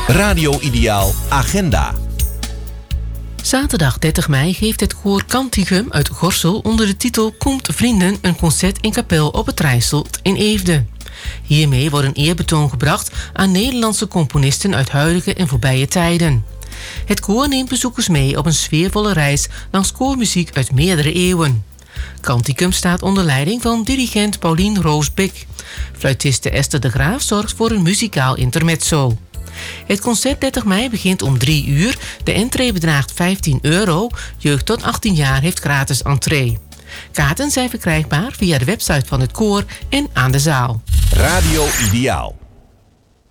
Radio Ideaal Agenda. Zaterdag 30 mei geeft het koor Canticum uit Gorssel onder de titel Komt Vrienden een concert in kapel op het Rijsselt in Eefde. Hiermee wordt een eerbetoon gebracht aan Nederlandse componisten uit huidige en voorbije tijden. Het koor neemt bezoekers mee op een sfeervolle reis langs koormuziek uit meerdere eeuwen. Canticum staat onder leiding van dirigent Paulien Roosbeek. Fluitiste Esther de Graaf zorgt voor een muzikaal intermezzo. Het concert 30 mei begint om 3 uur. De entree bedraagt €15. Jeugd tot 18 jaar heeft gratis entree. Kaarten zijn verkrijgbaar via de website van het koor en aan de zaal. Radio Ideaal.